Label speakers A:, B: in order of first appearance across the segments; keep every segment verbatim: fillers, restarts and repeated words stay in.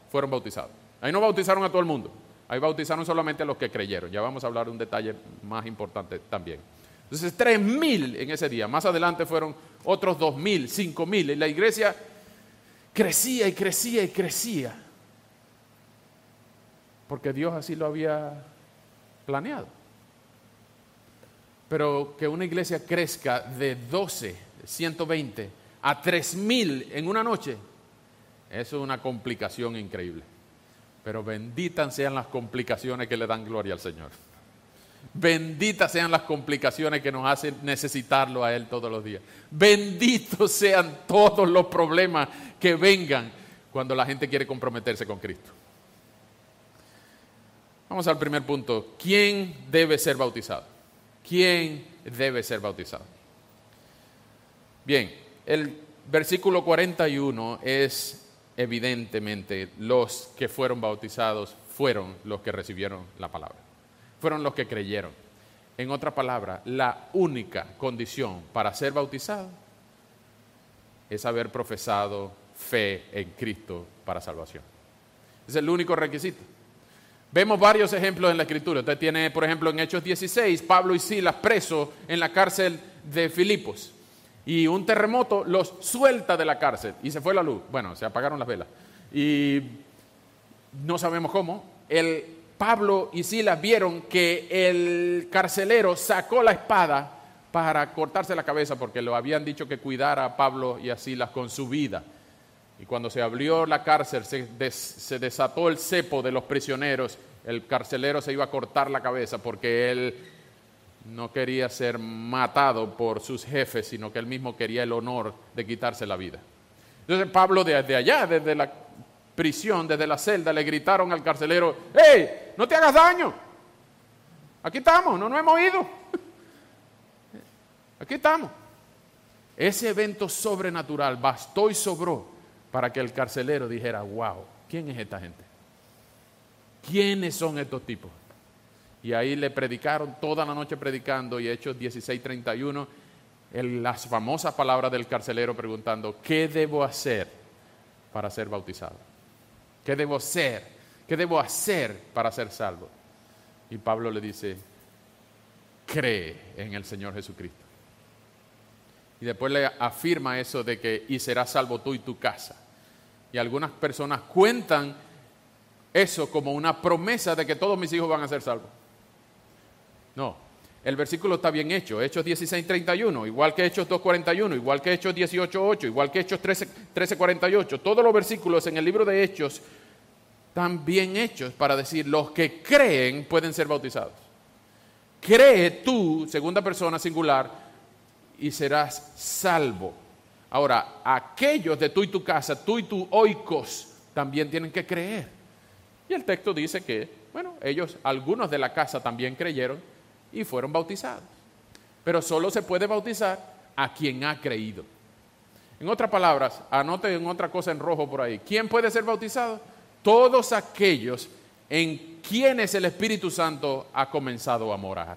A: fueron bautizados. Ahí no bautizaron a todo el mundo. Ahí bautizaron solamente a los que creyeron. Ya vamos a hablar de un detalle más importante también. Entonces, tres mil en ese día. Más adelante fueron otros dos mil, cinco mil. Y la iglesia crecía y crecía y crecía. Porque Dios así lo había planeado. Pero que una iglesia crezca de doce, ciento veinte a tres mil en una noche, eso es una complicación increíble. Pero benditas sean las complicaciones que le dan gloria al Señor. Benditas sean las complicaciones que nos hacen necesitarlo a Él todos los días. Benditos sean todos los problemas que vengan cuando la gente quiere comprometerse con Cristo. Vamos al primer punto. ¿Quién debe ser bautizado? ¿Quién debe ser bautizado? Bien, el versículo cuarenta y uno es evidentemente los que fueron bautizados fueron los que recibieron la palabra. Fueron los que creyeron. En otra palabra, la única condición para ser bautizado es haber profesado fe en Cristo para salvación. Es el único requisito. Vemos varios ejemplos en la Escritura. Usted tiene, por ejemplo, en Hechos dieciséis, Pablo y Silas presos en la cárcel de Filipos. Y un terremoto los suelta de la cárcel y se fue la luz. Bueno, se apagaron las velas. Y no sabemos cómo. El Pablo y Silas vieron que el carcelero sacó la espada para cortarse la cabeza porque lo habían dicho que cuidara a Pablo y a Silas con su vida. Y cuando se abrió la cárcel, se, des, se desató el cepo de los prisioneros. El carcelero se iba a cortar la cabeza porque él no quería ser matado por sus jefes, sino que él mismo quería el honor de quitarse la vida. Entonces Pablo desde allá, desde la prisión, desde la celda, le gritaron al carcelero: ¡Hey, no te hagas daño! Aquí estamos, no nos hemos ido. Aquí estamos. Ese evento sobrenatural bastó y sobró para que el carcelero dijera: wow, ¿quién es esta gente? ¿Quiénes son estos tipos? Y ahí le predicaron toda la noche predicando, y Hechos dieciséis treinta y uno, el, las famosas palabras del carcelero preguntando: ¿qué debo hacer para ser bautizado? ¿Qué debo hacer? ¿Qué debo hacer para ser salvo? Y Pablo le dice: cree en el Señor Jesucristo. Y después le afirma eso de que y serás salvo tú y tu casa. Y algunas personas cuentan eso como una promesa de que todos mis hijos van a ser salvos. No, el versículo está bien hecho. Hechos dieciséis treinta y uno, igual que Hechos dos cuarenta y uno, igual que Hechos dieciocho ocho, igual que Hechos trece cuarenta y ocho. Todos los versículos en el libro de Hechos están bien hechos para decir: los que creen pueden ser bautizados. Cree tú, segunda persona singular, y serás salvo. Ahora, aquellos de tú y tu casa, tú y tu oikos, también tienen que creer. Y el texto dice que, bueno, ellos, algunos de la casa también creyeron y fueron bautizados. Pero solo se puede bautizar a quien ha creído. En otras palabras, anoten otra cosa en rojo por ahí. ¿Quién puede ser bautizado? Todos aquellos en quienes el Espíritu Santo ha comenzado a morar.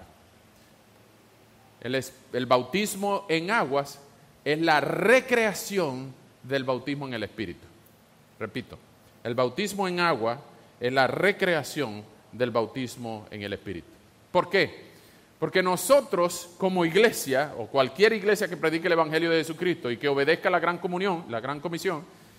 A: El, el bautismo en aguas es la recreación del bautismo en el Espíritu. Repito, el bautismo en agua es la recreación del bautismo en el Espíritu. ¿Por qué? Porque nosotros como iglesia, o cualquier iglesia que predique el Evangelio de Jesucristo y que obedezca la gran comunión, la gran comisión,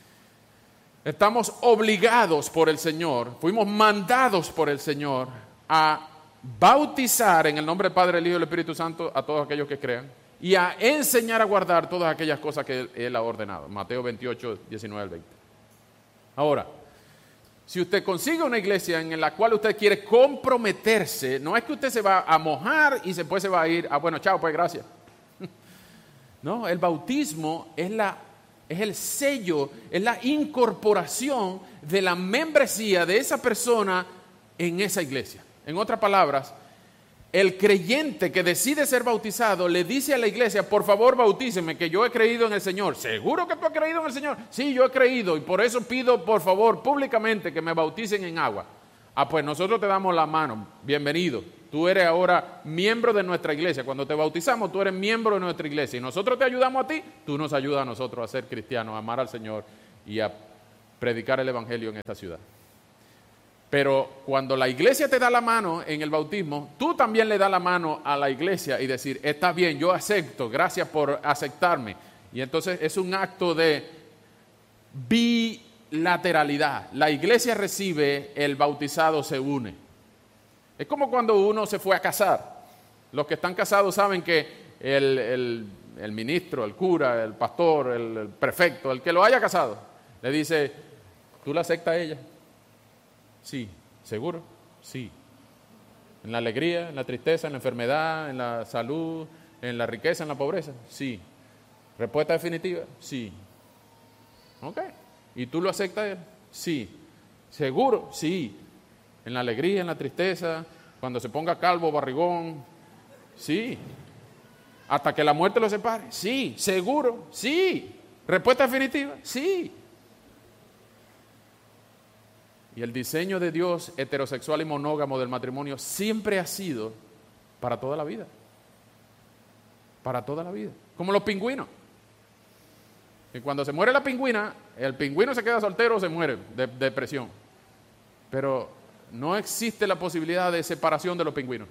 A: estamos obligados por el Señor, fuimos mandados por el Señor a bautizar en el nombre del Padre, el Hijo y el Espíritu Santo a todos aquellos que crean y a enseñar a guardar todas aquellas cosas que Él, él ha ordenado. Mateo veintiocho, diecinueve al veinte. Ahora, si usted consigue una iglesia en la cual usted quiere comprometerse, no es que usted se va a mojar y después se va a ir, ah, bueno, chao, pues gracias. No, el bautismo es, la, es el sello, es la incorporación de la membresía de esa persona en esa iglesia. En otras palabras, el creyente que decide ser bautizado le dice a la iglesia: por favor, bautíceme, que yo he creído en el Señor. ¿Seguro que tú has creído en el Señor? Sí, yo he creído, y por eso pido, por favor, públicamente que me bauticen en agua. Ah, pues nosotros te damos la mano. Bienvenido. Tú eres ahora miembro de nuestra iglesia. Cuando te bautizamos, tú eres miembro de nuestra iglesia. Y nosotros te ayudamos a ti, tú nos ayudas a nosotros a ser cristianos, a amar al Señor y a predicar el evangelio en esta ciudad. Pero cuando la iglesia te da la mano en el bautismo, tú también le das la mano a la iglesia y decir, está bien, yo acepto, gracias por aceptarme. Y entonces es un acto de bilateralidad. La iglesia recibe, el bautizado se une. Es como cuando uno se fue a casar. Los que están casados saben que el, el, el ministro, el cura, el pastor, el, el prefecto, el que lo haya casado, le dice, ¿tú la aceptas a ella? Sí. ¿Seguro? Sí. ¿En la alegría, en la tristeza, en la enfermedad, en la salud, en la riqueza, en la pobreza? Sí. ¿Respuesta definitiva? Sí. Ok. ¿Y tú lo aceptas a él? Sí. ¿Seguro? Sí. ¿En la alegría, en la tristeza, cuando se ponga calvo, barrigón? Sí. ¿Hasta que la muerte lo separe? Sí. ¿Seguro? Sí. ¿Respuesta definitiva? Sí. Y el diseño de Dios heterosexual y monógamo del matrimonio siempre ha sido para toda la vida. Para toda la vida. Como los pingüinos. Que cuando se muere la pingüina, el pingüino se queda soltero o se muere de depresión. Pero no existe la posibilidad de separación de los pingüinos.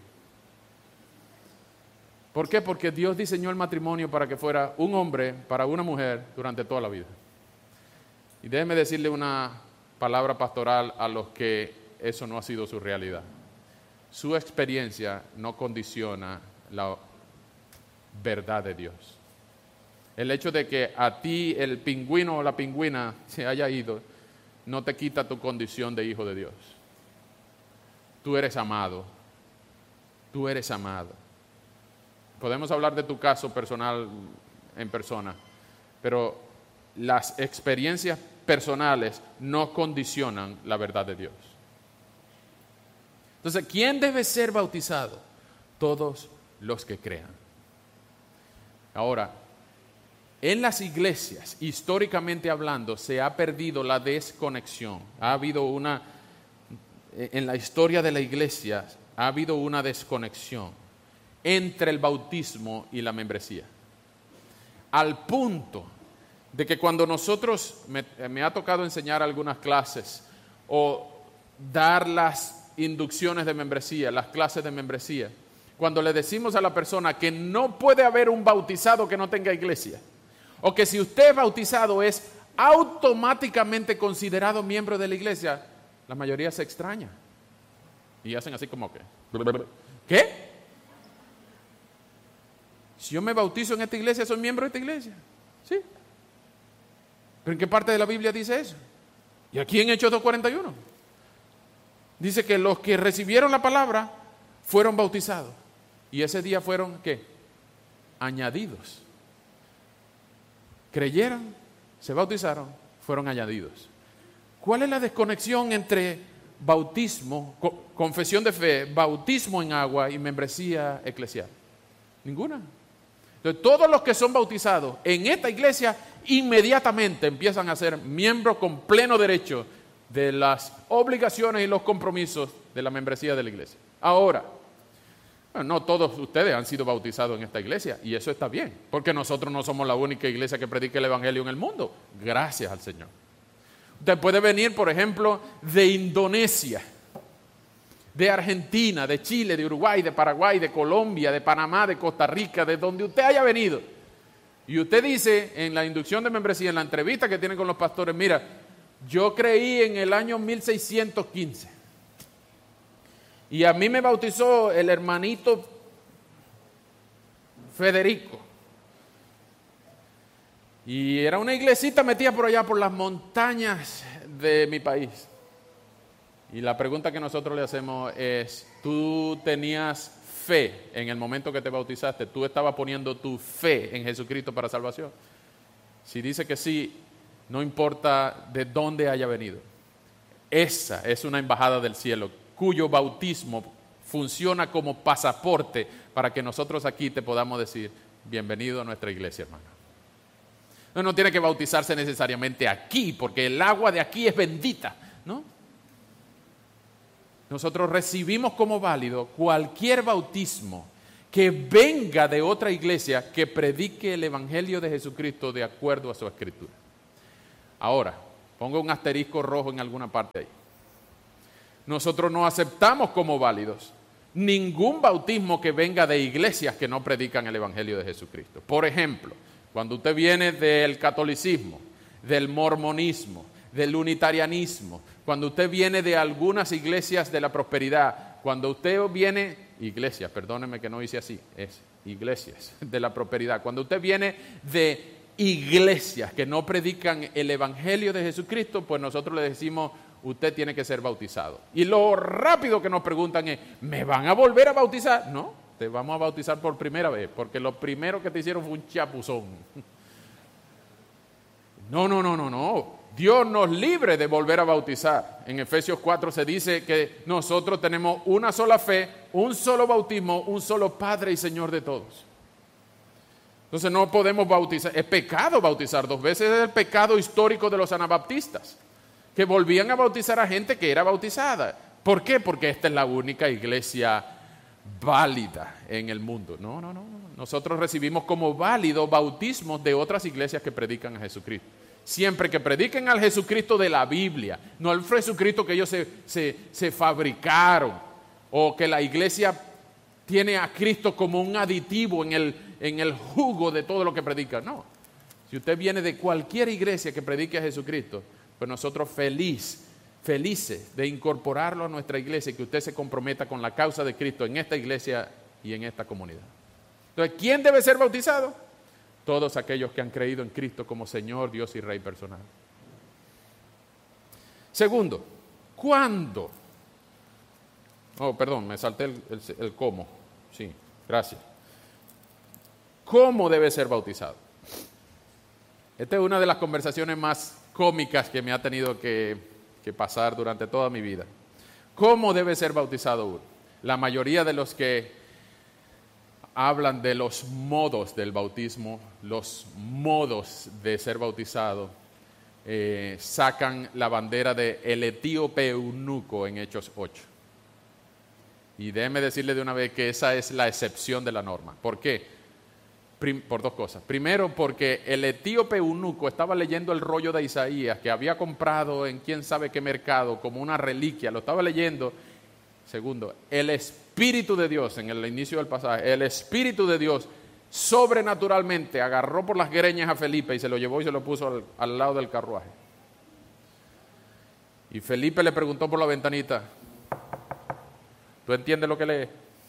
A: ¿Por qué? Porque Dios diseñó el matrimonio para que fuera un hombre para una mujer durante toda la vida. Y déjeme decirle una palabra pastoral a los que eso no ha sido su realidad. Su experiencia no condiciona la verdad de Dios. El hecho de que a ti el pingüino o la pingüina se haya ido no te quita tu condición de hijo de Dios. Tú eres amado. Tú eres amado. Podemos hablar de tu caso personal en persona, pero las experiencias personales no condicionan la verdad de Dios. Entonces, ¿quién debe ser bautizado? Todos los que crean. Ahora, en las iglesias, históricamente hablando, se ha perdido la desconexión. Ha habido una, en la historia de la iglesia, ha habido una desconexión entre el bautismo y la membresía. Al punto de que cuando nosotros, me, me ha tocado enseñar algunas clases o dar las inducciones de membresía, las clases de membresía, cuando le decimos a la persona que no puede haber un bautizado que no tenga iglesia, o que si usted es bautizado es automáticamente considerado miembro de la iglesia, la mayoría se extraña y hacen así como que, ¿qué? Si yo me bautizo en esta iglesia, soy miembro de esta iglesia. Sí. ¿Pero en qué parte de la Biblia dice eso? Y aquí en Hechos dos cuarenta y uno. Dice que los que recibieron la palabra fueron bautizados. Y ese día fueron, ¿qué? Añadidos. Creyeron, se bautizaron, fueron añadidos. ¿Cuál es la desconexión entre bautismo, co- confesión de fe, bautismo en agua y membresía eclesial? Ninguna. Entonces, todos los que son bautizados en esta iglesia inmediatamente empiezan a ser miembros con pleno derecho de las obligaciones y los compromisos de la membresía de la iglesia. Ahora, bueno, no todos ustedes han sido bautizados en esta iglesia y eso está bien, porque nosotros no somos la única iglesia que predica el evangelio en el mundo. Gracias al Señor. Usted puede venir, por ejemplo, de Indonesia, de Argentina, de Chile, de Uruguay, de Paraguay, de Colombia, de Panamá, de Costa Rica, de donde usted haya venido. Y usted dice en la inducción de membresía, en la entrevista que tiene con los pastores, mira, yo creí en el año mil seiscientos quince y a mí me bautizó el hermanito Federico. Y era una iglesita metida por allá por las montañas de mi país. Y la pregunta que nosotros le hacemos es, ¿tú tenías fe en el momento que te bautizaste? ¿Tú estabas poniendo tu fe en Jesucristo para salvación? Si dice que sí, no importa de dónde haya venido. Esa es una embajada del cielo, cuyo bautismo funciona como pasaporte para que nosotros aquí te podamos decir, bienvenido a nuestra iglesia, hermano. No, no tiene que bautizarse necesariamente aquí, porque el agua de aquí es bendita, ¿no? Nosotros recibimos como válido cualquier bautismo que venga de otra iglesia que predique el evangelio de Jesucristo de acuerdo a su escritura. Ahora, Ponga un asterisco rojo en alguna parte ahí. Nosotros no aceptamos como válidos ningún bautismo que venga de iglesias que no predican el Evangelio de Jesucristo. Por ejemplo, cuando usted viene del catolicismo, del mormonismo, del unitarianismo, cuando usted viene de algunas iglesias de la prosperidad, cuando usted viene, iglesias, perdóneme que no hice así, es iglesias de la prosperidad, cuando usted viene de iglesias que no predican el Evangelio de Jesucristo, pues nosotros le decimos, usted tiene que ser bautizado. Y lo rápido que nos preguntan es, ¿me van a volver a bautizar? No, te vamos a bautizar por primera vez, porque lo primero que te hicieron fue un chapuzón. No, no, no, no, no. Dios nos libre de volver a bautizar. En Efesios cuatro se dice que nosotros tenemos una sola fe, un solo bautismo, un solo Padre y Señor de todos. Entonces no podemos bautizar. Es pecado bautizar dos veces. Es el pecado histórico de los anabaptistas, que volvían a bautizar a gente que era bautizada. ¿Por qué? Porque esta es la única iglesia válida en el mundo. No, no, no. Nosotros recibimos como válido bautismos de otras iglesias que predican a Jesucristo. Siempre que prediquen al Jesucristo de la Biblia, no al Jesucristo que ellos se, se, se fabricaron, o que la iglesia tiene a Cristo como un aditivo en el, en el jugo de todo lo que predica. No. Si usted viene de cualquier iglesia que predique a Jesucristo, pues nosotros feliz, felices de incorporarlo a nuestra iglesia y que usted se comprometa con la causa de Cristo en esta iglesia y en esta comunidad. Entonces, ¿quién debe ser bautizado? Todos aquellos que han creído en Cristo como Señor, Dios y Rey personal. Segundo, ¿cuándo? Oh, perdón, me salté el, el, el cómo. Sí, gracias. ¿Cómo debe ser bautizado? Esta es una de las conversaciones más cómicas que me ha tenido que, que pasar durante toda mi vida. ¿Cómo debe ser bautizado uno? La mayoría de los que hablan de los modos del bautismo, los modos de ser bautizado, eh, sacan la bandera de el etíope eunuco en Hechos ocho. Y déjeme decirle de una vez que esa es la excepción de la norma. ¿Por qué? Prim- por dos cosas. Primero, porque el etíope eunuco estaba leyendo el rollo de Isaías que había comprado en quién sabe qué mercado como una reliquia, lo estaba leyendo. Segundo, el Espíritu de Dios, en el inicio del pasaje, el Espíritu de Dios sobrenaturalmente agarró por las greñas a Felipe y se lo llevó y se lo puso al, al lado del carruaje. Y Felipe le preguntó por la ventanita, ¿tú entiendes lo que lees?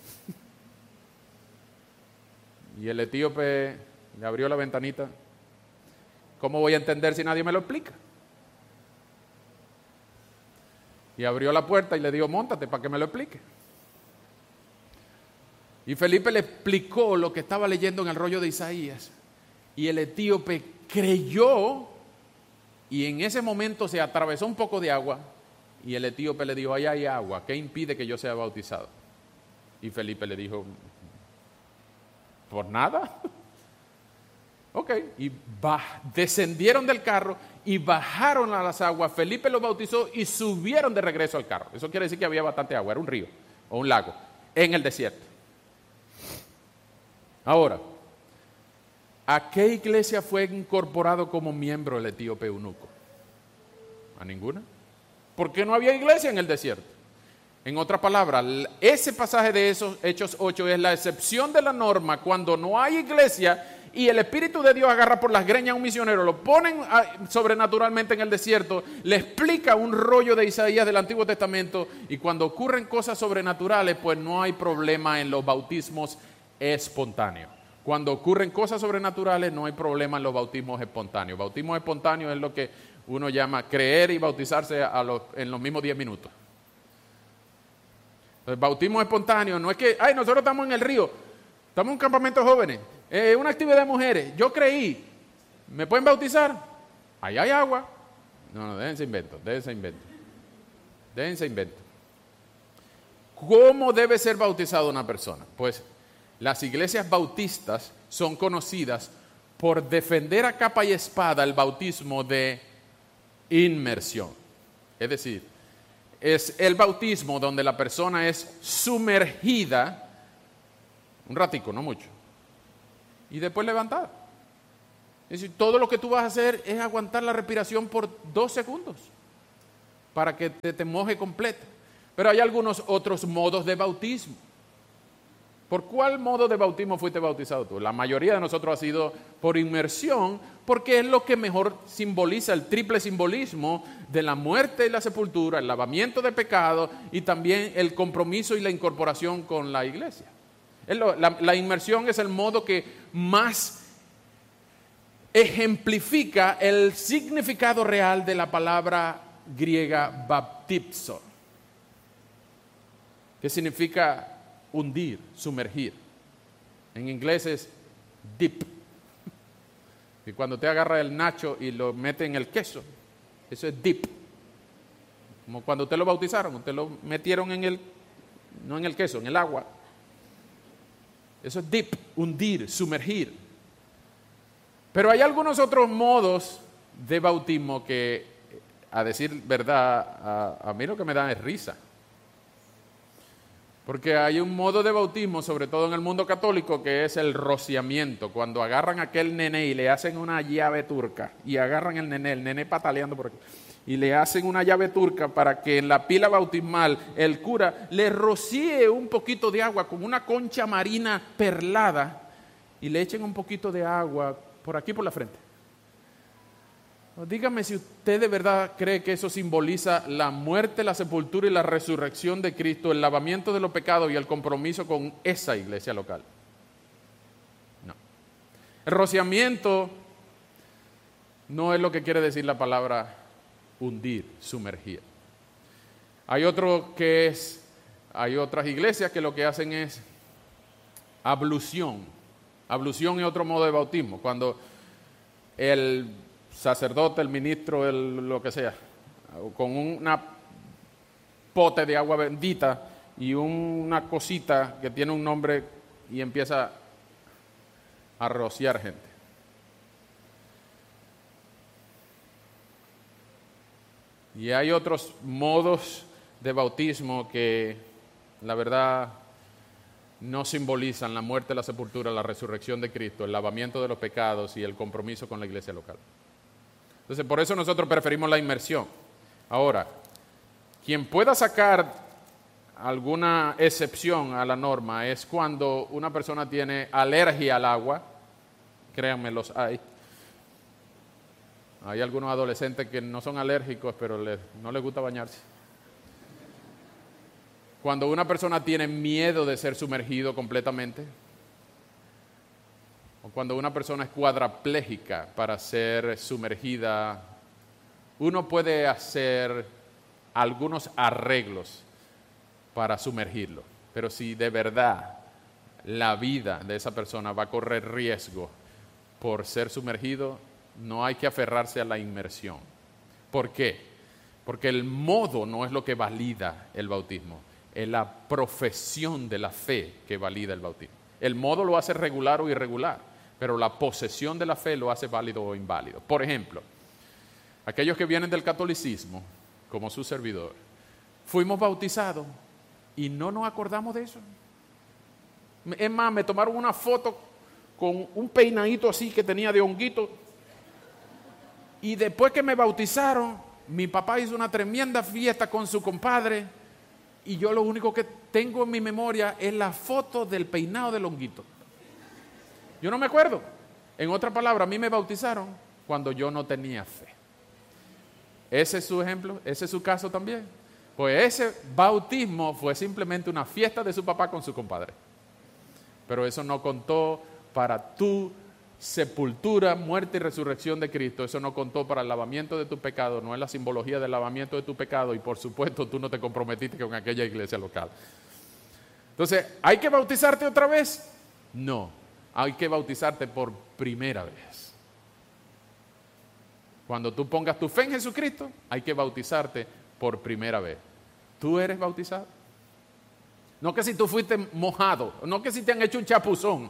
A: Y el etíope le abrió la ventanita. ¿Cómo voy a entender si nadie me lo explica? Y abrió la puerta y le dijo, móntate para que me lo explique. Y Felipe le explicó lo que estaba leyendo en el rollo de Isaías. Y el etíope creyó y en ese momento se atravesó un poco de agua. Y el etíope le dijo, allá hay agua, ¿qué impide que yo sea bautizado? Y Felipe le dijo, ¿por nada? Ok, y bah, descendieron del carro y bajaron a las aguas. Felipe los bautizó y subieron de regreso al carro. Eso quiere decir que había bastante agua, era un río o un lago en el desierto. Ahora, ¿a qué iglesia fue incorporado como miembro el etíope eunuco? ¿A ninguna? ¿Por qué no había iglesia en el desierto? En otras palabras, ese pasaje de esos Hechos ocho es la excepción de la norma cuando no hay iglesia y el Espíritu de Dios agarra por las greñas a un misionero, lo ponen a, sobrenaturalmente en el desierto, le explica un rollo de Isaías del Antiguo Testamento y cuando ocurren cosas sobrenaturales, pues no hay problema en los bautismos espontáneos. Cuando ocurren cosas sobrenaturales, no hay problema en los bautismos espontáneos. Bautismo espontáneo es lo que uno llama creer y bautizarse a los, en los mismos diez minutos. El bautismo espontáneo no es que, ay, nosotros estamos en el río, estamos en un campamento de jóvenes, es eh, una actividad de mujeres, yo creí, ¿me pueden bautizar? Ahí hay agua. No, no, déjense invento, déjense invento, déjense invento. ¿Cómo debe ser bautizada una persona? Pues las iglesias bautistas son conocidas por defender a capa y espada el bautismo de inmersión. Es decir, es el bautismo donde la persona es sumergida, un ratico, no mucho, y después levantada. Es decir, todo lo que tú vas a hacer es aguantar la respiración por dos segundos para que te, te moje completo. Pero hay algunos otros modos de bautismo. ¿Por cuál modo de bautismo fuiste bautizado tú? La mayoría de nosotros ha sido por inmersión, porque es lo que mejor simboliza el triple simbolismo de la muerte y la sepultura, el lavamiento de pecado y también el compromiso y la incorporación con la iglesia. La, la inmersión es el modo que más ejemplifica el significado real de la palabra griega baptizo, que significa hundir, sumergir. En inglés es dip. Y cuando te agarra el nacho y lo mete en el queso, eso es dip. Como cuando usted lo bautizaron, usted lo metieron en el, no en el queso, en el agua. Eso es dip, hundir, sumergir. Pero hay algunos otros modos de bautismo que, a decir verdad, a, a mí lo que me da es risa. Porque hay un modo de bautismo, sobre todo en el mundo católico, que es el rociamiento. Cuando agarran a aquel nené y le hacen una llave turca, y agarran el nené, el nené pataleando por aquí, y le hacen una llave turca para que en la pila bautismal el cura le rocíe un poquito de agua con una concha marina perlada y le echen un poquito de agua por aquí por la frente. Dígame si usted de verdad cree que eso simboliza la muerte, la sepultura y la resurrección de Cristo, el lavamiento de los pecados y el compromiso con esa iglesia local. No. El rociamiento no es lo que quiere decir la palabra hundir, sumergir. Hay otro que es, hay otras iglesias que lo que hacen es ablución. Ablución es otro modo de bautismo, cuando el sacerdote, el ministro, el, lo que sea, con una pote de agua bendita y una cosita que tiene un nombre y empieza a rociar gente. Y hay otros modos de bautismo que, la verdad, no simbolizan la muerte, la sepultura, la resurrección de Cristo, el lavamiento de los pecados y el compromiso con la iglesia local. Entonces, por eso nosotros preferimos la inmersión. Ahora, quien pueda sacar alguna excepción a la norma es cuando una persona tiene alergia al agua. Créanme, los hay. Hay algunos adolescentes que no son alérgicos, pero les, no les gusta bañarse. Cuando una persona tiene miedo de ser sumergido completamente, o cuando una persona es cuadraplégica para ser sumergida, uno puede hacer algunos arreglos para sumergirlo. Pero si de verdad la vida de esa persona va a correr riesgo por ser sumergido, no hay que aferrarse a la inmersión. ¿Por qué? Porque el modo no es lo que valida el bautismo, es la profesión de la fe que valida el bautismo. El modo lo hace regular o irregular, pero la posesión de la fe lo hace válido o inválido. Por ejemplo, aquellos que vienen del catolicismo, como su servidor, fuimos bautizados y no nos acordamos de eso. Es más, me tomaron una foto con un peinadito así que tenía de honguito, y después que me bautizaron, mi papá hizo una tremenda fiesta con su compadre, y yo lo único que tengo en mi memoria es la foto del peinado del honguito. Yo no me acuerdo. En otra palabra, a mí me bautizaron cuando yo no tenía fe. ¿Ese es su ejemplo? ¿Ese es su caso también? Pues ese bautismo fue simplemente una fiesta de su papá con su compadre. Pero eso no contó para tu sepultura, muerte y resurrección de Cristo. Eso no contó para el lavamiento de tu pecado. No es la simbología del lavamiento de tu pecado. Y por supuesto, tú no te comprometiste con aquella iglesia local. Entonces, ¿hay que bautizarte otra vez? No. Hay que bautizarte por primera vez. Cuando tú pongas tu fe en Jesucristo, hay que bautizarte por primera vez. ¿Tú eres bautizado? No que si tú fuiste mojado, no que si te han hecho un chapuzón.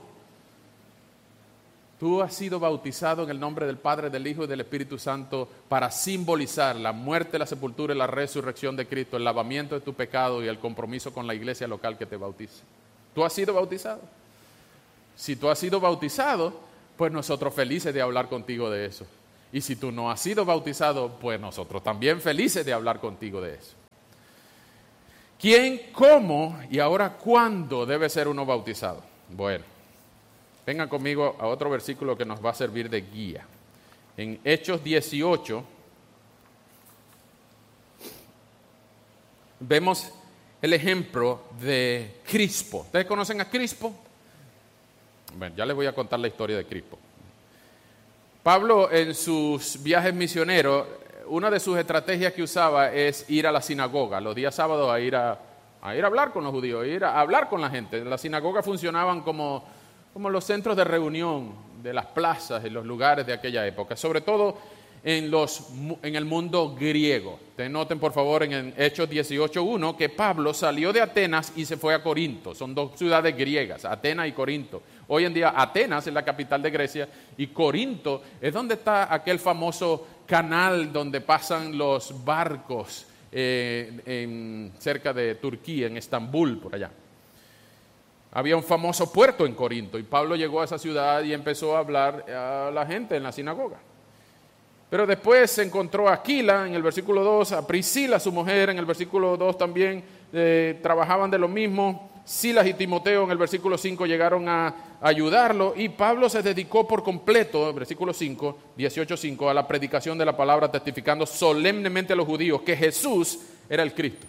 A: Tú has sido bautizado en el nombre del Padre, del Hijo y del Espíritu Santo para simbolizar la muerte, la sepultura y la resurrección de Cristo, el lavamiento de tu pecado y el compromiso con la iglesia local que te bautiza. ¿Tú has sido bautizado? Si tú has sido bautizado, pues nosotros felices de hablar contigo de eso. Y si tú no has sido bautizado, pues nosotros también felices de hablar contigo de eso. ¿Quién, cómo y ahora cuándo debe ser uno bautizado? Bueno, vengan conmigo a otro versículo que nos va a servir de guía. En Hechos dieciocho, vemos el ejemplo de Crispo. ¿Ustedes conocen a Crispo? Bueno, ya les voy a contar la historia de Crispo. Pablo, en sus viajes misioneros, una de sus estrategias que usaba es ir a la sinagoga, los días sábados a ir a, a ir a hablar con los judíos, a ir a hablar con la gente. Las sinagogas funcionaban como, como los centros de reunión de las plazas y los lugares de aquella época, sobre todo en, los, en el mundo griego. Te noten por favor en Hechos dieciocho uno que Pablo salió de Atenas y se fue a Corinto. Son dos ciudades griegas, Atenas y Corinto. Hoy en día Atenas es la capital de Grecia y Corinto es donde está aquel famoso canal donde pasan los barcos eh, en, cerca de Turquía, en Estambul, por allá. Había un famoso puerto en Corinto y Pablo llegó a esa ciudad y empezó a hablar a la gente en la sinagoga. Pero después se encontró a Aquila en el versículo dos, a Priscila, su mujer, en el versículo dos también eh, trabajaban de lo mismo. Silas y Timoteo en el versículo cinco llegaron a ayudarlo y Pablo se dedicó por completo, versículo cinco, dieciocho cinco, a la predicación de la palabra, testificando solemnemente a los judíos que Jesús era el Cristo.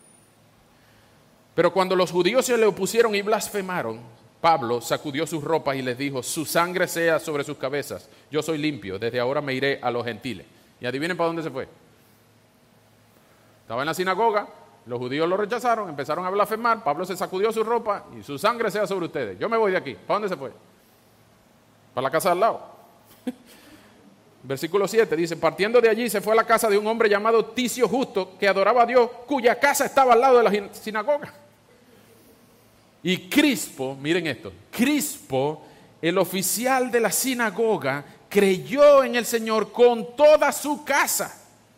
A: Pero cuando los judíos se le opusieron y blasfemaron, Pablo sacudió sus ropas y les dijo: su sangre sea sobre sus cabezas, yo soy limpio, desde ahora me iré a los gentiles. Y adivinen para dónde se fue. Estaba en la sinagoga, los judíos lo rechazaron, empezaron a blasfemar, Pablo se sacudió su ropa y su sangre sea sobre ustedes, yo me voy de aquí. ¿Para dónde se fue? Para la casa de al lado. Versículo siete dice: partiendo de allí se fue a la casa de un hombre llamado Ticio Justo, que adoraba a Dios, cuya casa estaba al lado de la sinagoga. Y Crispo, miren esto, Crispo, el oficial de la sinagoga, creyó en el Señor con toda su casa.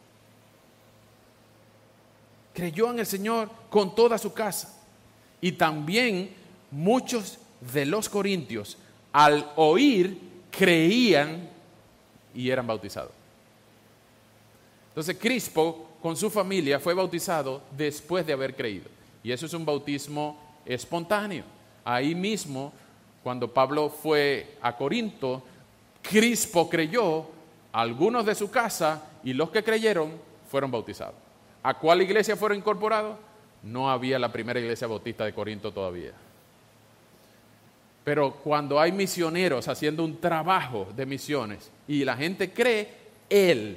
A: Creyó en el Señor con toda su casa. Y también muchos de los corintios, al oír, creían y eran bautizados. Entonces Crispo, con su familia, fue bautizado después de haber creído. Y eso es un bautismo espontáneo. Ahí mismo, cuando Pablo fue a Corinto, Crispo creyó, algunos de su casa, y los que creyeron fueron bautizados. ¿A cuál iglesia fueron incorporados? No había la primera iglesia bautista de Corinto todavía. Pero cuando hay misioneros haciendo un trabajo de misiones y la gente cree, Él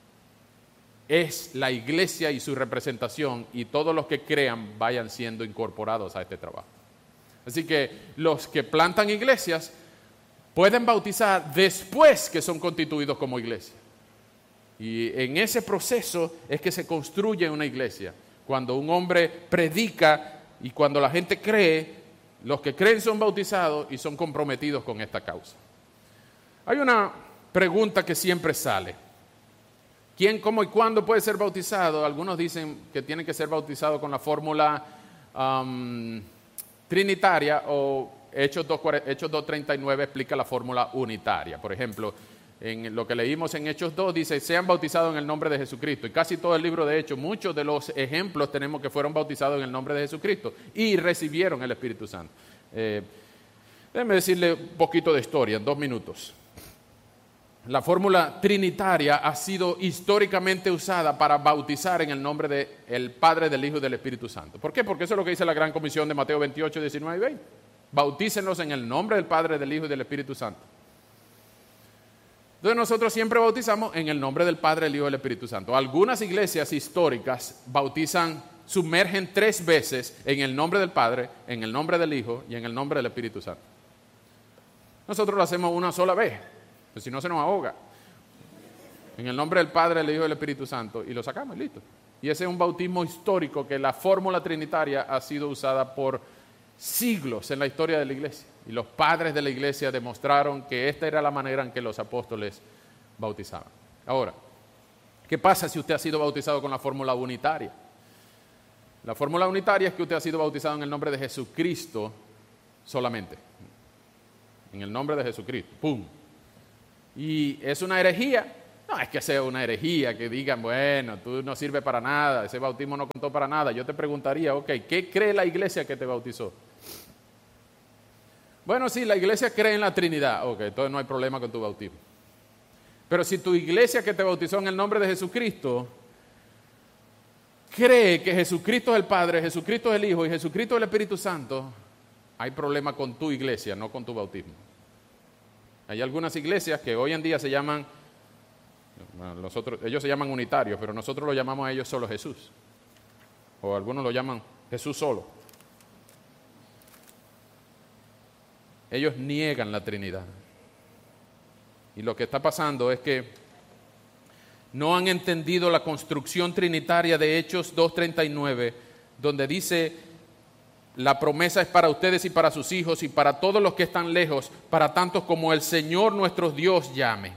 A: es la iglesia y su representación, y todos los que crean vayan siendo incorporados a este trabajo. Así que los que plantan iglesias pueden bautizar después que son constituidos como iglesia. Y en ese proceso es que se construye una iglesia. Cuando un hombre predica y cuando la gente cree, los que creen son bautizados y son comprometidos con esta causa. Hay una pregunta que siempre sale. ¿Quién, cómo y cuándo puede ser bautizado? Algunos dicen que tiene que ser bautizado con la fórmula um, trinitaria, o Hechos dos treinta y nueve explica la fórmula unitaria. Por ejemplo, en lo que leímos en Hechos dos dice: sean bautizados en el nombre de Jesucristo. Y casi todo el libro de Hechos, muchos de los ejemplos tenemos que fueron bautizados en el nombre de Jesucristo y recibieron el Espíritu Santo. Eh, déjenme decirle un poquito de historia en dos minutos. La fórmula trinitaria ha sido históricamente usada para bautizar en el nombre del Padre, del Hijo y del Espíritu Santo. ¿Por qué? Porque eso es lo que dice la Gran Comisión de Mateo veintiocho, diecinueve y veinte. Bautícenlos en el nombre del Padre, del Hijo y del Espíritu Santo. Entonces nosotros siempre bautizamos en el nombre del Padre, del Hijo y del Espíritu Santo. Algunas iglesias históricas bautizan, sumergen tres veces en el nombre del Padre, en el nombre del Hijo y en el nombre del Espíritu Santo. Nosotros lo hacemos una sola vez. Pues si no se nos ahoga. En el nombre del Padre, del Hijo y del Espíritu Santo, y lo sacamos y listo. Y ese es un bautismo histórico que la fórmula trinitaria ha sido usada por siglos en la historia de la iglesia. Y los padres de la iglesia demostraron que esta era la manera en que los apóstoles bautizaban. Ahora, ¿qué pasa si usted ha sido bautizado con la fórmula unitaria? La fórmula unitaria es que usted ha sido bautizado en el nombre de Jesucristo solamente. en el nombre de Jesucristo, ¡pum! Y es una herejía. No es que sea una herejía, que digan, bueno, tú no sirves para nada, ese bautismo no contó para nada. Yo te preguntaría, ok, ¿qué cree la iglesia que te bautizó? Bueno, sí, la iglesia cree en la Trinidad. Ok, entonces no hay problema con tu bautismo. Pero si tu iglesia que te bautizó en el nombre de Jesucristo cree que Jesucristo es el Padre, Jesucristo es el Hijo y Jesucristo es el Espíritu Santo, hay problema con tu iglesia, no con tu bautismo. Hay algunas iglesias que hoy en día se llaman, bueno, nosotros, ellos se llaman unitarios, pero nosotros lo llamamos a ellos solo Jesús. O algunos lo llaman Jesús solo. Ellos niegan la Trinidad. Y lo que está pasando es que no han entendido la construcción trinitaria de Hechos dos treinta y nueve, donde dice, la promesa es para ustedes y para sus hijos y para todos los que están lejos, para tantos como el Señor nuestro Dios llame.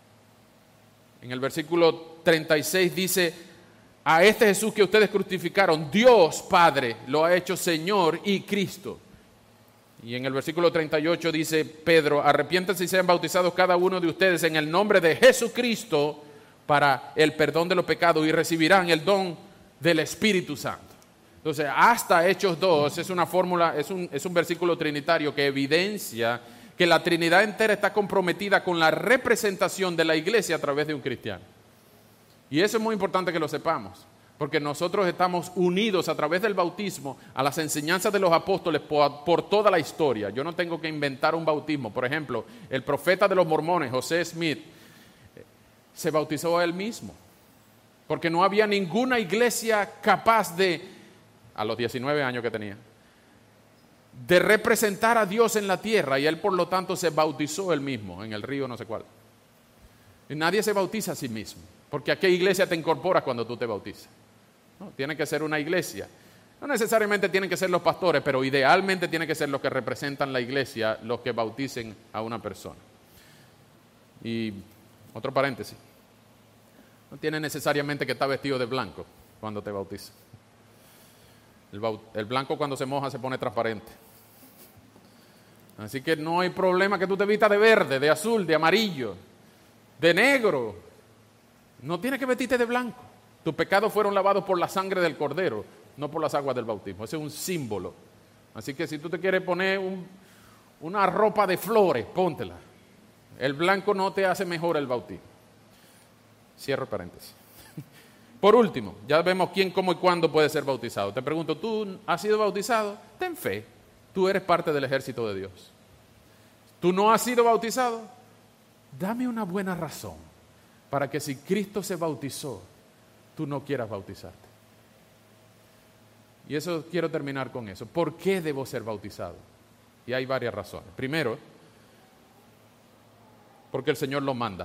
A: En el versículo treinta y seis dice, a este Jesús que ustedes crucificaron, Dios Padre lo ha hecho Señor y Cristo. Y en el versículo treinta y ocho dice Pedro, arrepiéntanse y sean bautizados cada uno de ustedes en el nombre de Jesucristo para el perdón de los pecados y recibirán el don del Espíritu Santo. Entonces, hasta Hechos dos es una fórmula, es un, es un versículo trinitario que evidencia que la Trinidad entera está comprometida con la representación de la iglesia a través de un cristiano. Y eso es muy importante que lo sepamos, porque nosotros estamos unidos a través del bautismo a las enseñanzas de los apóstoles por, por toda la historia. Yo no tengo que inventar un bautismo. Por ejemplo, el profeta de los mormones, José Smith, se bautizó a él mismo, porque no había ninguna iglesia capaz de, a los diecinueve años que tenía, de representar a Dios en la tierra, y él por lo tanto se bautizó él mismo en el río no sé cuál. Y nadie se bautiza a sí mismo, porque ¿a qué iglesia te incorporas cuando tú te bautizas? No, tiene que ser una iglesia. No necesariamente tienen que ser los pastores, pero idealmente tienen que ser los que representan la iglesia, los que bauticen a una persona. Y otro paréntesis, no tiene necesariamente que estar vestido de blanco cuando te bautizas. El, baut- el blanco cuando se moja se pone transparente. Así que no hay problema que tú te vistas de verde, de azul, de amarillo, de negro. No tienes que vestirte de blanco. Tus pecados fueron lavados por la sangre del Cordero, no por las aguas del bautismo. Ese es un símbolo. Así que si tú te quieres poner un, una ropa de flores, póntela. El blanco no te hace mejor el bautismo. Cierro paréntesis. Por último, ya vemos quién, cómo y cuándo puede ser bautizado. Te pregunto, ¿tú has sido bautizado? Ten fe. Tú eres parte del ejército de Dios. ¿Tú no has sido bautizado? Dame una buena razón para que si Cristo se bautizó, tú no quieras bautizarte. Y eso quiero terminar con eso. ¿Por qué debo ser bautizado? Y hay varias razones. Primero, porque el Señor lo manda.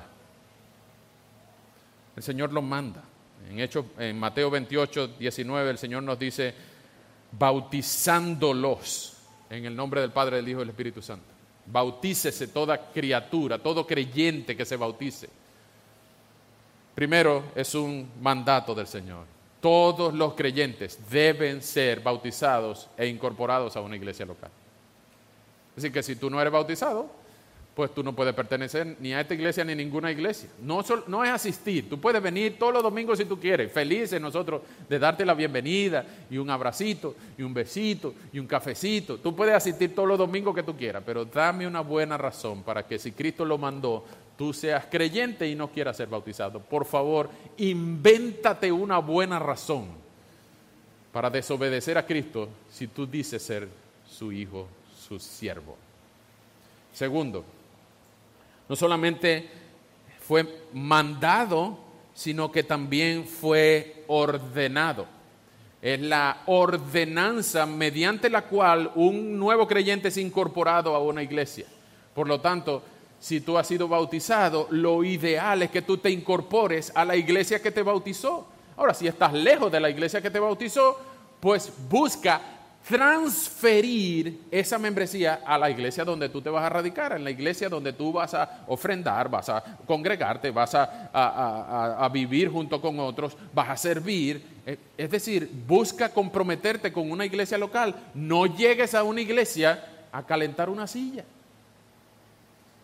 A: El Señor lo manda. En, Hechos, en Mateo veintiocho, diecinueve, el Señor nos dice, bautizándolos en el nombre del Padre, del Hijo y del Espíritu Santo. Bautícese toda criatura, todo creyente que se bautice. Primero, es un mandato del Señor. Todos los creyentes deben ser bautizados e incorporados a una iglesia local. Así que si tú no eres bautizado, pues tú no puedes pertenecer ni a esta iglesia ni a ninguna iglesia. No, sol, no es asistir. Tú puedes venir todos los domingos si tú quieres. Felices nosotros de darte la bienvenida y un abracito y un besito y un cafecito. Tú puedes asistir todos los domingos que tú quieras, pero dame una buena razón para que si Cristo lo mandó, tú seas creyente y no quieras ser bautizado. Por favor, invéntate una buena razón para desobedecer a Cristo si tú dices ser su hijo, su siervo. Segundo, no solamente fue mandado, sino que también fue ordenado. Es la ordenanza mediante la cual un nuevo creyente es incorporado a una iglesia. Por lo tanto, si tú has sido bautizado, lo ideal es que tú te incorpores a la iglesia que te bautizó. Ahora, si estás lejos de la iglesia que te bautizó, pues busca transferir esa membresía a la iglesia donde tú te vas a radicar, en la iglesia donde tú vas a ofrendar, vas a congregarte, vas a, a, a, a vivir junto con otros, vas a servir. Es decir, busca comprometerte con una iglesia local. No llegues a una iglesia a calentar una silla.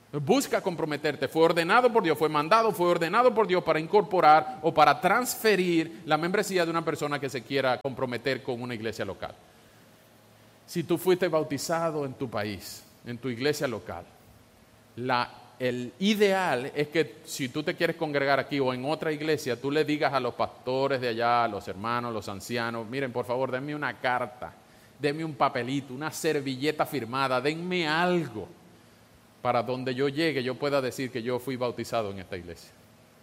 A: Busca comprometerte. Fue ordenado por Dios, fue mandado, fue ordenado por Dios para incorporar o para transferir la membresía de una persona que se quiera comprometer con una iglesia local. Si tú fuiste bautizado en tu país, en tu iglesia local, la, el ideal es que si tú te quieres congregar aquí o en otra iglesia, tú le digas a los pastores de allá, a los hermanos, los ancianos, miren, por favor, denme una carta, denme un papelito, una servilleta firmada, denme algo para donde yo llegue, yo pueda decir que yo fui bautizado en esta iglesia.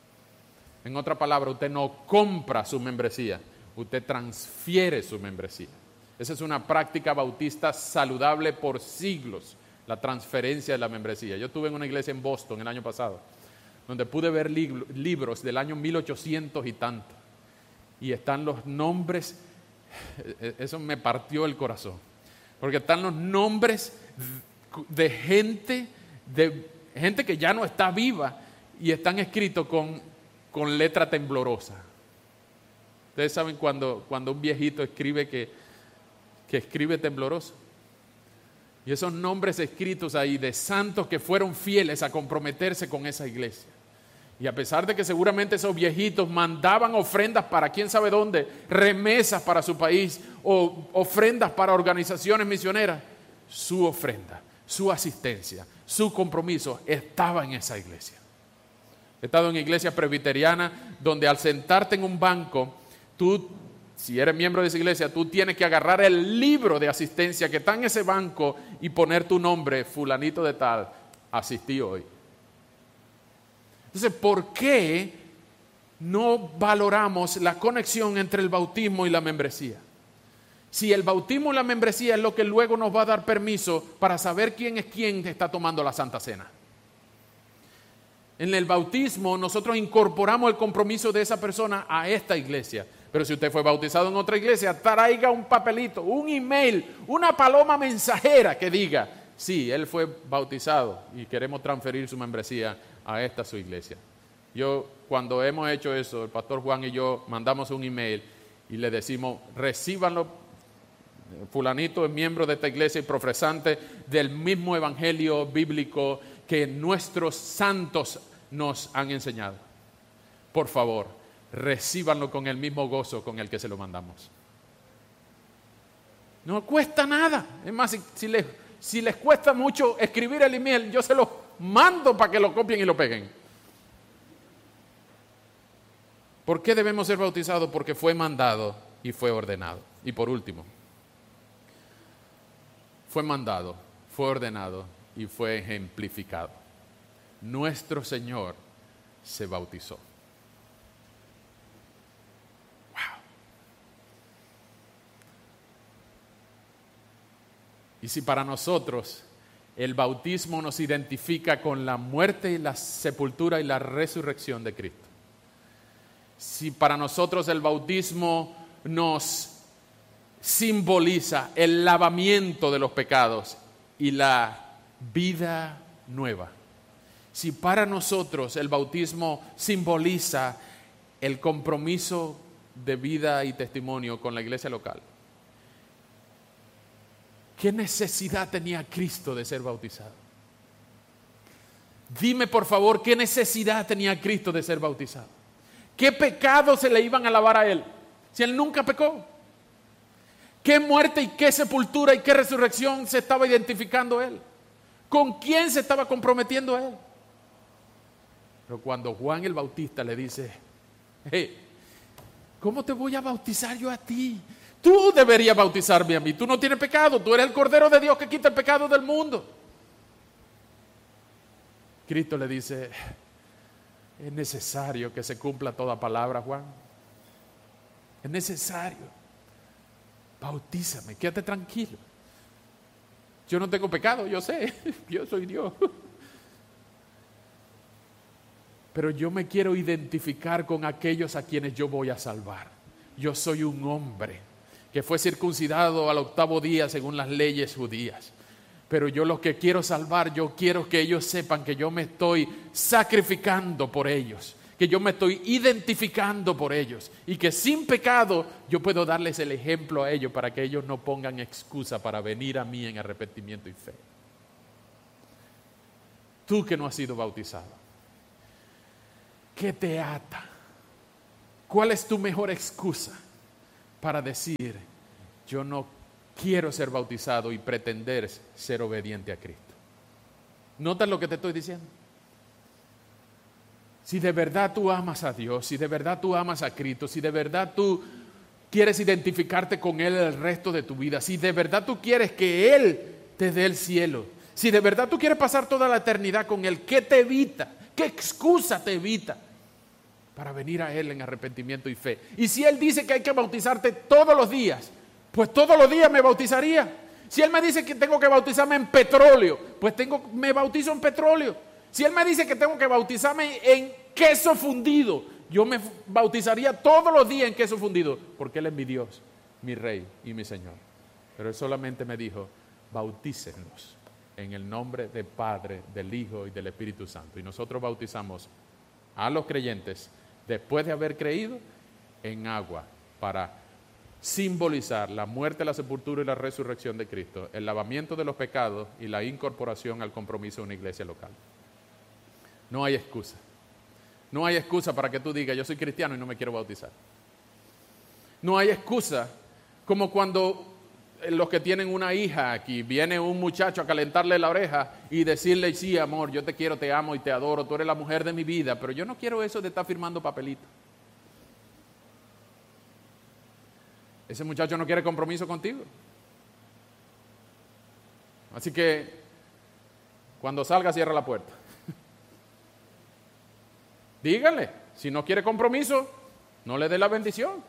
A: En otra palabra, usted no compra su membresía, usted transfiere su membresía. Esa es una práctica bautista saludable por siglos, la transferencia de la membresía. Yo estuve en una iglesia en Boston el año pasado, donde pude ver lib- libros del año mil ochocientos y tanto, y están los nombres, eso me partió el corazón, porque están los nombres de gente, de gente que ya no está viva, y están escritos con, con letra temblorosa. Ustedes saben cuando, cuando un viejito escribe que, que escribe tembloroso. Y esos nombres escritos ahí de santos que fueron fieles a comprometerse con esa iglesia. Y a pesar de que seguramente esos viejitos mandaban ofrendas para quién sabe dónde, remesas para su país o ofrendas para organizaciones misioneras, su ofrenda, su asistencia, su compromiso estaba en esa iglesia. He estado en iglesias presbiterianas donde al sentarte en un banco, tú, si eres miembro de esa iglesia, tú tienes que agarrar el libro de asistencia que está en ese banco y poner tu nombre, fulanito de tal, asistí hoy. Entonces, ¿por qué no valoramos la conexión entre el bautismo y la membresía? Si el bautismo y la membresía es lo que luego nos va a dar permiso para saber quién es quién está tomando la Santa Cena. En el bautismo nosotros incorporamos el compromiso de esa persona a esta iglesia. Pero si usted fue bautizado en otra iglesia, traiga un papelito, un email, una paloma mensajera que diga, sí, él fue bautizado y queremos transferir su membresía a esta su iglesia. Yo, cuando hemos hecho eso, el pastor Juan y yo mandamos un email y le decimos, recíbanlo. Fulanito es miembro de esta iglesia y profesante del mismo evangelio bíblico que nuestros santos nos han enseñado. Por favor, recíbanlo con el mismo gozo con el que se lo mandamos. No cuesta nada. Es más, si, si, les, si les cuesta mucho escribir el email, yo se los mando para que lo copien y lo peguen. ¿Por qué debemos ser bautizados? Porque fue mandado y fue ordenado. Y por último, fue mandado, fue ordenado y fue ejemplificado. Nuestro Señor se bautizó. Wow. Y si para nosotros el bautismo nos identifica con la muerte y la sepultura y la resurrección de Cristo, si para nosotros el bautismo nos simboliza el lavamiento de los pecados y la vida nueva, si para nosotros el bautismo simboliza el compromiso de vida y testimonio con la iglesia local, ¿qué necesidad tenía Cristo de ser bautizado? Dime por favor, ¿qué necesidad tenía Cristo de ser bautizado? ¿Qué pecados se le iban a lavar a Él si Él nunca pecó? ¿Qué muerte y qué sepultura y qué resurrección se estaba identificando Él? ¿Con quién se estaba comprometiendo Él? Pero cuando Juan el Bautista le dice, hey, ¿cómo te voy a bautizar yo a ti? Tú deberías bautizarme a mí. Tú no tienes pecado. Tú eres el Cordero de Dios que quita el pecado del mundo. Cristo le dice, es necesario que se cumpla toda palabra, Juan. Es necesario. Bautízame, quédate tranquilo. Yo no tengo pecado, yo sé, yo soy Dios. Pero yo me quiero identificar con aquellos a quienes yo voy a salvar. Yo soy un hombre que fue circuncidado al octavo día según las leyes judías. Pero yo los que quiero salvar, yo quiero que ellos sepan que yo me estoy sacrificando por ellos, que yo me estoy identificando por ellos y que sin pecado yo puedo darles el ejemplo a ellos para que ellos no pongan excusa para venir a mí en arrepentimiento y fe. tú que no has sido bautizado? ¿Qué te ata? ¿Cuál es tu mejor excusa para decir, yo no quiero ser bautizado y pretender ser obediente a Cristo? ¿Notas lo que te estoy diciendo? Si de verdad tú amas a Dios, si de verdad tú amas a Cristo, si de verdad tú quieres identificarte con Él el resto de tu vida, si de verdad tú quieres que Él te dé el cielo, si de verdad tú quieres pasar toda la eternidad con Él, ¿qué te evita? ¿Qué excusa te evita para venir a Él en arrepentimiento y fe? Y si Él dice que hay que bautizarte todos los días, pues todos los días me bautizaría. Si Él me dice que tengo que bautizarme en petróleo, pues tengo, me bautizo en petróleo. Si Él me dice que tengo que bautizarme en queso fundido, yo me bautizaría todos los días en queso fundido, porque Él es mi Dios, mi Rey y mi Señor. Pero Él solamente me dijo, bautícenlos en el nombre del Padre, del Hijo y del Espíritu Santo. Y nosotros bautizamos a los creyentes, después de haber creído, en agua, para simbolizar la muerte, la sepultura y la resurrección de Cristo, el lavamiento de los pecados y la incorporación al compromiso de una iglesia local. No hay excusa. No hay excusa para que tú digas, yo soy cristiano y no me quiero bautizar. No hay excusa como cuando los que tienen una hija aquí, viene un muchacho a calentarle la oreja y decirle, sí, amor, yo te quiero, te amo y te adoro, tú eres la mujer de mi vida, pero yo no quiero eso de estar firmando papelitos. Ese muchacho no quiere compromiso contigo. Así que, cuando salga, cierra la puerta. Dígale, si no quiere compromiso, no le dé la bendición.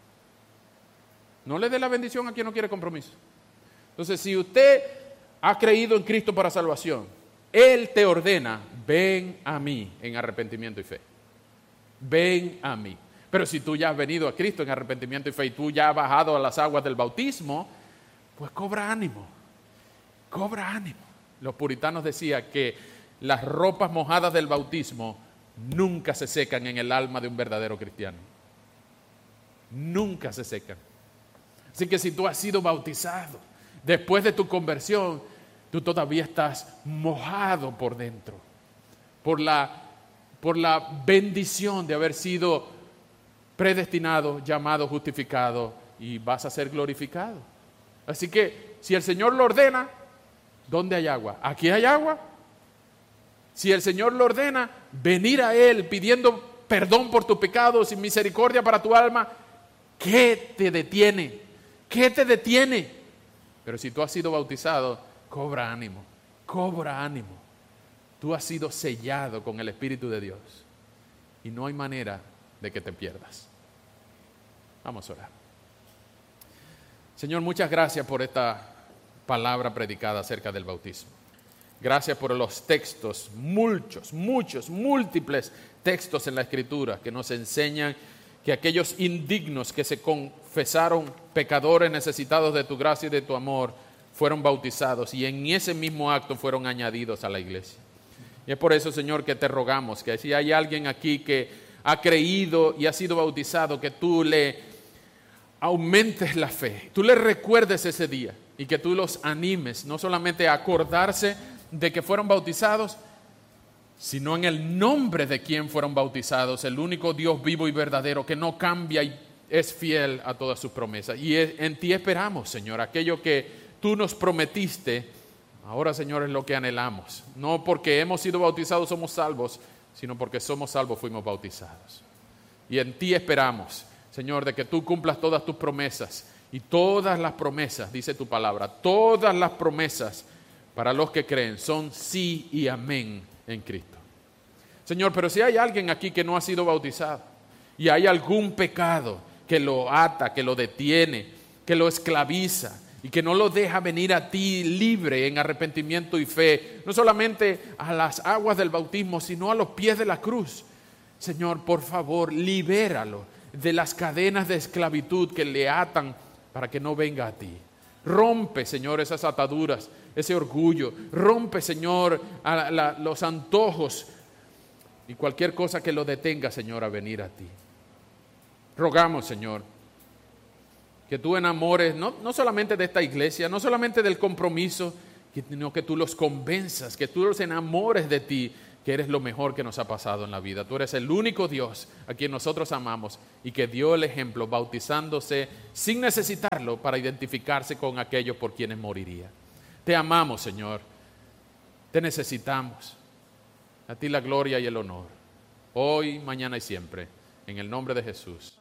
A: No le dé la bendición a quien no quiere compromiso. Entonces, si usted ha creído en Cristo para salvación, Él te ordena, ven a mí en arrepentimiento y fe. Ven a mí. Pero si tú ya has venido a Cristo en arrepentimiento y fe y tú ya has bajado a las aguas del bautismo, pues cobra ánimo, cobra ánimo. Los puritanos decían que las ropas mojadas del bautismo nunca se secan en el alma de un verdadero cristiano. Nunca se secan. Así que si tú has sido bautizado después de tu conversión, tú todavía estás mojado por dentro, por la, por la bendición de haber sido predestinado, llamado, justificado, y vas a ser glorificado. Así que si el Señor lo ordena, ¿dónde hay agua? ¿Aquí hay agua? Si el Señor lo ordena, venir a Él pidiendo perdón por tus pecados y misericordia para tu alma, ¿qué te detiene? ¿Qué te detiene? Pero si tú has sido bautizado, cobra ánimo, cobra ánimo. Tú has sido sellado con el Espíritu de Dios y no hay manera de que te pierdas. Vamos a orar. Señor, muchas gracias por esta palabra predicada acerca del bautismo. Gracias por los textos, muchos, muchos, múltiples textos en la Escritura que nos enseñan que aquellos indignos que se confesaron pecadores necesitados de tu gracia y de tu amor fueron bautizados y en ese mismo acto fueron añadidos a la iglesia. Y es por eso, Señor, que te rogamos que si hay alguien aquí que ha creído y ha sido bautizado, que tú le aumentes la fe, tú le recuerdes ese día y que tú los animes, no solamente a acordarse de que fueron bautizados, sino en el nombre de quien fueron bautizados, el único Dios vivo y verdadero que no cambia y es fiel a todas sus promesas. Y en ti esperamos, Señor, aquello que tú nos prometiste, ahora, Señor, es lo que anhelamos. No porque hemos sido bautizados somos salvos, sino porque somos salvos fuimos bautizados. Y en ti esperamos, Señor, de que tú cumplas todas tus promesas. Y todas las promesas, dice tu palabra, todas las promesas para los que creen son sí y amén en Cristo. Señor, pero si hay alguien aquí que no ha sido bautizado y hay algún pecado que lo ata, que lo detiene, que lo esclaviza y que no lo deja venir a ti libre en arrepentimiento y fe, no solamente a las aguas del bautismo, sino a los pies de la cruz, Señor, por favor, libéralo de las cadenas de esclavitud que le atan para que no venga a ti. Rompe, Señor, esas ataduras, ese orgullo. Rompe, Señor, a la, los antojos y cualquier cosa que lo detenga, Señor, a venir a ti. Rogamos, Señor, que tú enamores no, no solamente de esta iglesia, no solamente del compromiso sino que tú los convenzas, que tú los enamores de ti, que eres lo mejor que nos ha pasado en la vida. Tú eres el único Dios a quien nosotros amamos y que dio el ejemplo bautizándose sin necesitarlo para identificarse con aquellos por quienes moriría. Te amamos, Señor. Te necesitamos. A ti la gloria y el honor. Hoy, mañana y siempre. En el nombre de Jesús.